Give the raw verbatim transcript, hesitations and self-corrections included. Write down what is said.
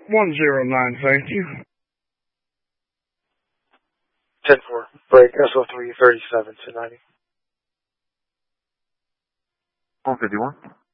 one zero nine, thank you. ten four, break, S O three thirty-seven to ninety. one fifty-one.